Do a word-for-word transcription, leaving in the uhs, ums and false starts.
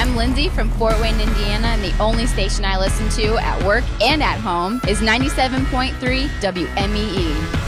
I'm Lindsay from Fort Wayne, Indiana, and the only station I listen to at work and at home is ninety-seven point three W M E E.